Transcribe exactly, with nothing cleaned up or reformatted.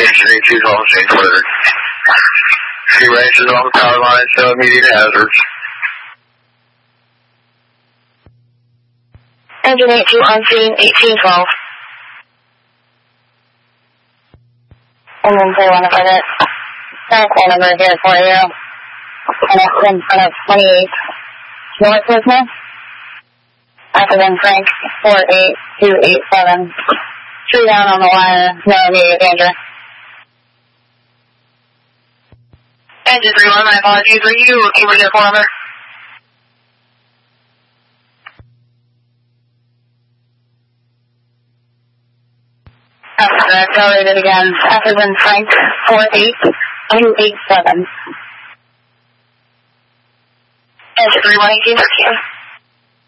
Station eight two twelve, change weather. Sea ranges on the power line, show immediate hazards. Engine eight two on scene, eighteen twelve. Engine three one if I get call number here for you. And it's in front of twenty-eight North with me. African Frank four eight two eight seven. Three down on the wire, no immediate danger. Engine three one, my apologies. Are you okay with your call number? That's I'll read it again. African Frank four eight two eight seven. Engine three one eighteen thirteen.